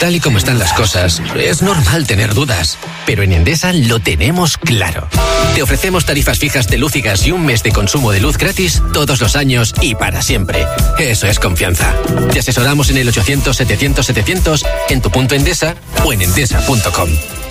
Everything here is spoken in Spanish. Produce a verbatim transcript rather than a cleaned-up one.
Tal y como están las cosas, es normal tener dudas, pero en Endesa lo tenemos claro. Te ofrecemos tarifas fijas de luz y gas y un mes de consumo de luz gratis todos los años y para siempre. Eso es confianza. Te asesoramos en el ochocientos setecientos setecientos, en tu punto Endesa o en endesa punto com.